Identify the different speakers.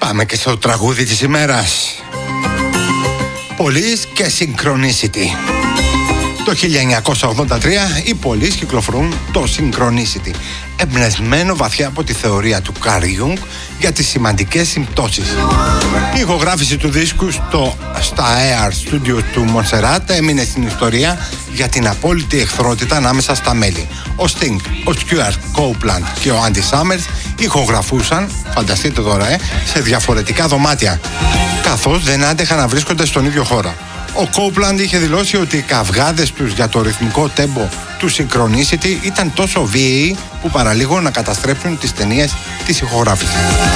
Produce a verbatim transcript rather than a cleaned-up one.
Speaker 1: Πάμε και στο τραγούδι της ημέρας. Police και Synchronicity. Το χίλια εννιακόσια ογδόντα τρία οι Police κυκλοφορούν το Synchronicity, εμπνευσμένο βαθιά από τη θεωρία του Καρλ Γιούγκ για τις σημαντικές συμπτώσεις. Η ηχογράφηση του δίσκου στο, στα Air Studio του Μονσεράτ έμεινε στην ιστορία για την απόλυτη εχθρότητα ανάμεσα στα μέλη. Ο Sting, ο Stuart Copeland και ο Andy Summers ηχογραφούσαν, φανταστείτε τώρα, ε, σε διαφορετικά δωμάτια, καθώς δεν άντεχαν να βρίσκονται στον ίδιο χώρο. Ο Copeland είχε δηλώσει ότι οι καυγάδες τους για το ρυθμικό τέμπο του Synchronicity ήταν τόσο βίαιοι που παραλίγο να καταστρέψουν τις ταινίες της ηχογράφησης.